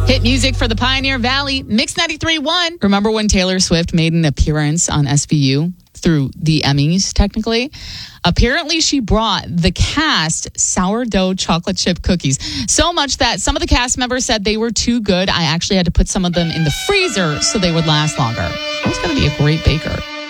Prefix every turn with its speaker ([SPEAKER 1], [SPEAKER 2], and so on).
[SPEAKER 1] Hit music for the Pioneer Valley, Mix 93.1. Remember when Taylor Swift made an appearance on SVU through the Emmys, technically? Apparently, she brought the cast sourdough chocolate chip cookies. So much that some of the cast members said they were too good. I actually had to put some of them in the freezer so they would last longer. I was going to be a great baker.